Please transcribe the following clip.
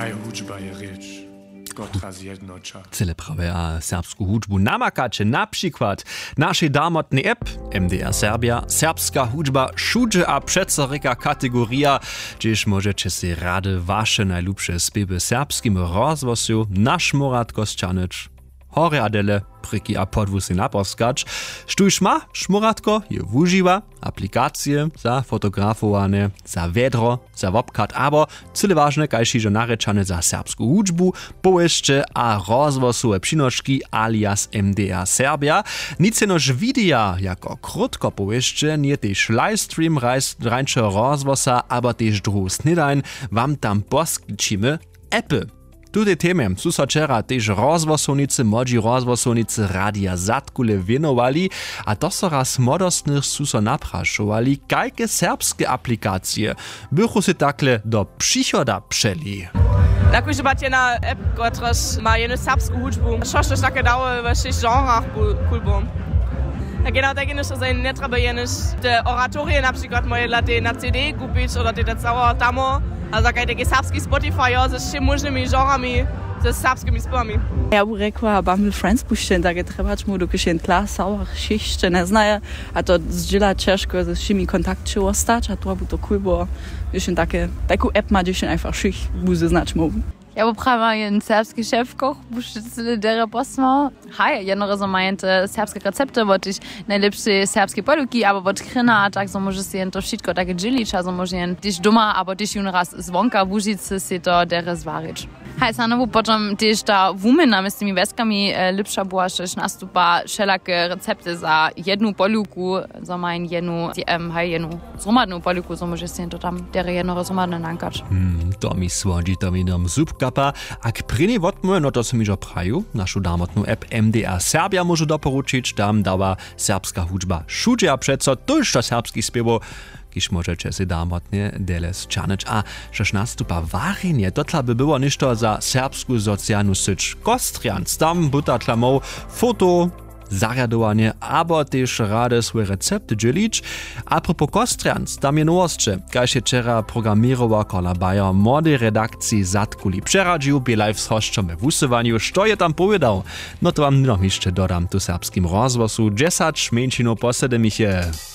Haj hudžba je riječ, kotra zjednoča. Cele prawe a serbsku hudžbu namakacie na przykład naszej damotnej app MDR Serbia, serbska hudžba všude a przecoreka kategoria, gdzież możecie si rady wasze najlubsze spiewy serbskim rozwosu našmorat kosčanić. Hore Adele, pryki a podwózy naposkać. Sztuj ma, szmuratko je wużywa, aplikacje za fotografowane, za vedro, za wopkat, abo cyle ważne, kajsi, że narečane za serbsku hudžbu, pojeszcze a rozwosowe przynoczki alias MDR Serbia. Nic noż widea, jako krótko pojeszcze, nie też livestream rańcze rozwosa, abo też druhu snidań, wam tam poskicimy appy. Tutaj teme su so wczera też rozwosownicy, młodzi rozwosownicy Radia Zatkule wienowali, a to so raz modostnych su so napraszowali, kajke serbskie aplikacje bychu si takle do przychoda przeli. Tako že máte na app, ktorá má jednu serbskú hudžbu. Šošto také dało ve 6 žánrach kulbom. A genau tak jest, że nie trzeba jenes te oratorie na przykład moje lata na CD kupić, oder te cała tamo. A za takie serbski Spotify, ze wszystkimi możnymi żonrami, ze serbskimi spłami. Ja bym rekła, bym friends puścić, tak trzeba mu do kiedyś klar sauer schichte, nie znaję, a to zdziela ciężko ze wszystkimi kontakty ostać, a to by to cool było, gdyż taką app ma gdzieś einfach schicht, buzy znać mu. Ja poprawiam jeden serbski szefkoch, buszczycy dere posma. Hej, jedno so meinte serbskie recepty, bo ich najlepsze serbskie poluki, aber bo kryna, tak so może się to wszystko takie dzielić, also może dich doma, aber dich jun raz zwonka buzicy się to dere zwarić. Hej, sanowo potem też ta wumena z tymi weskami lepsza była, że nastupa wszelakie recepty za jedną poluku, za mein jedną, jedną zromadną poluku, so może się to tam dere jedno zromadne nankać. To mi słodzi, to mi dom zupkapa. A k prynie wotmy, no to mi jo praju, naszą damotną app MDR Serbia może doporučić, tam dała serbska hudžba všude a přeco tuż to serbski spiewo, kiż możecie si damotnie deles čanić. A šož nastupa varenje, to tla by było ništo za serbsku socialnu syć Kostrians. Tam buta tlamou foto, zariadowanie, abo też rade swoje recepty dzielić. A propos Kostrians, tam je nowostcze, kaj się wczera programirowa Kola Bayer młodej redakcji Zatkuli przeradził, by live z hoszczą w usywaniu, što je tam powiedział. No to wam noch jeszcze dodam tu serbskim rozwosu, 10 męczino posedem ich je.